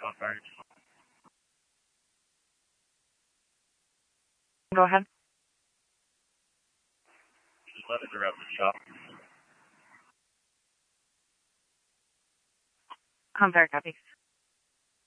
Go ahead. Just let it around the shop. Very copy.